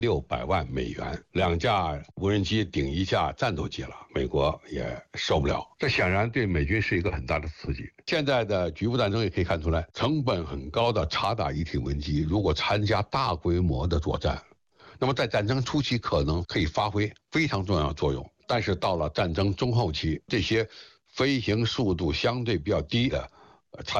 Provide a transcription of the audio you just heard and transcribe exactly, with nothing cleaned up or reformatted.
六百万美元，两架无人机顶一架战斗机了，美国也受不了。这显然对美军是一个很大的刺激。现在的局部战争也可以看出来，成本很高的察打一体无人机，如果参加大规模的作战，那么在战争初期可能可以发挥非常重要的作用，但是到了战争中后期，这些飞行速度相对比较低的察